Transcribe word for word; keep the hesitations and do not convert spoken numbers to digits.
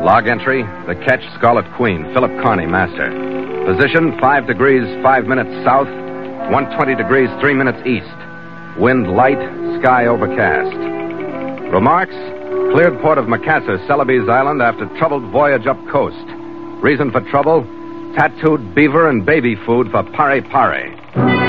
Log entry, the Ketch Scarlet Queen, Philip Carney, master. Position, five degrees, five minutes south, one twenty degrees, three minutes east. Wind light, sky overcast. Remarks, cleared port of Macassar, Celebes Island after troubled voyage up coast. Reason for trouble, tattooed beaver and baby food for pare pare.